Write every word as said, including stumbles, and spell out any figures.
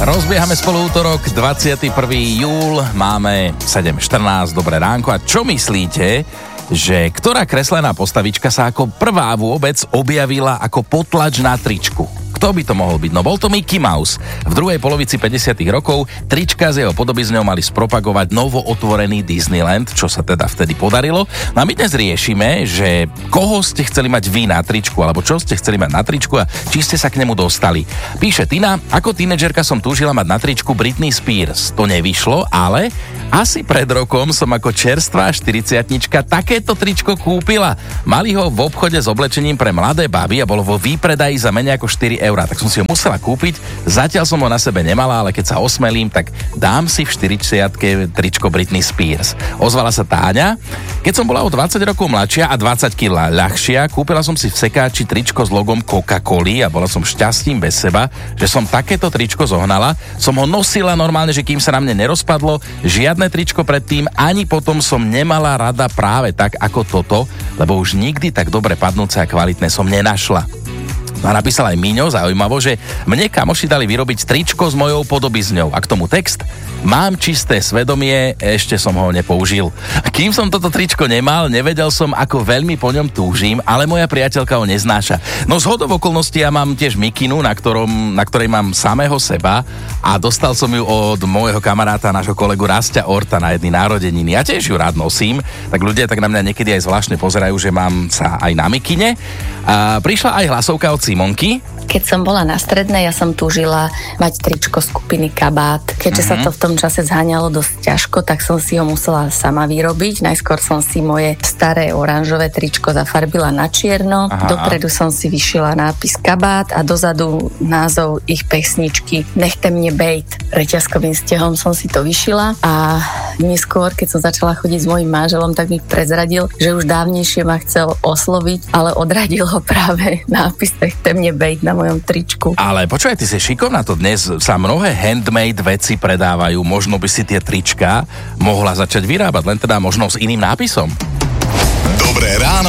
Rozbiehame spolu útorok, dvadsiateho prvého júla, máme sedem štrnásť, dobré ránko. A čo myslíte, že ktorá kreslená postavička sa ako prvá vôbec objavila ako potlač na tričku? Kto by to mohol byť? No bol to Mickey Mouse. V druhej polovici päťdesiatych rokov trička s jeho podobizňou mali spropagovať novo otvorený Disneyland, čo sa teda vtedy podarilo. No a my dnes riešime, že koho ste chceli mať vy na tričku, alebo čo ste chceli mať na tričku a či ste sa k nemu dostali. Píše Tina, ako tínedžerka som túžila mať na tričku Britney Spears. To nevyšlo, ale asi pred rokom som ako čerstvá štyridsiatnička takéto tričko kúpila. Mali ho v obchode s oblečením pre mladé baby a bolo vo výpredaji za menej ako štyri eurá. Tak som si ho musela kúpiť. Zatiaľ som ho na sebe nemala, ale keď sa osmelím, tak dám si v štyridsiatke tričko Britney Spears. Ozvala sa Táňa. Keď som bola o dvadsať rokov mladšia a dvadsať kilogramov ľahšia, kúpila som si v sekáči tričko s logom Coca-Coly a bola som šťastím bez seba, že som takéto tričko zohnala. Som ho nosila normálne, že kým sa na mne nerozpadlo. Žiadne tričko predtým, ani potom som nemala rada práve tak ako toto, lebo už nikdy tak dobre padnúce a kvalitné som nenašla. A napísal aj Míňo, zaujímavo, že mne kamoši dali vyrobiť tričko s mojou podobizňou. A k tomu text: mám čisté svedomie, ešte som ho nepoužil. Kým som toto tričko nemal, nevedel som, ako veľmi po ňom túžim, ale moja priateľka ho neznáša. No zhodou okolností ja mám tiež mikinu, na, ktorom, na ktorej mám samého seba a dostal som ju od môjho kamaráta, nášho kolegu Rastia Orta na jedny národeniny. Ja tiež ju rád nosím, tak ľudia tak na mňa niekedy aj zvláštne pozerajú, že mám sa aj na mikine. A prišla aj hlasovka od Simonky. Keď som bola na strednej, ja som túžila mať tričko skupiny Kabát. Keďže mm-hmm. sa to v tom čase zháňalo dosť ťažko, tak som si ho musela sama vyrobiť. Najskôr som si moje staré oranžové tričko zafarbila na čierno. Aha. Dopredu som si vyšila nápis Kabát a dozadu názov ich pesničky Nechte mne bejt. Reťazkovým stehom som si to vyšila a neskôr, keď som začala chodiť s mojím manželom, tak mi prezradil, že už dávnejšie ma chcel osloviť, ale odradil ho práve nápis Nechte mne bejt na mojom tričku. Ale počúvaj, ty si šikovná, to dnes sa mnohé handmade veci predávajú, možno by si tie trička mohla začať vyrábať, len teda možno s iným nápisom.